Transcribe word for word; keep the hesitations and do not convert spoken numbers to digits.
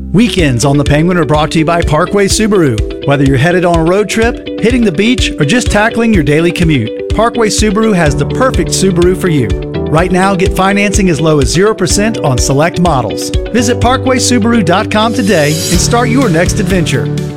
Weekends on the Penguin are brought to you by Parkway Subaru. Whether you're headed on a road trip, hitting the beach, or just tackling your daily commute, Parkway Subaru has the perfect Subaru for you. Right now, get financing as low as zero percent on select models. Visit parkway subaru dot com today and start your next adventure.